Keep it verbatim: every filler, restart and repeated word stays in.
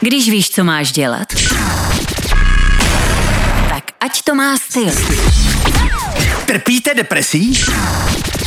Když víš, co máš dělat, tak ať to má styl. Trpíte depresí?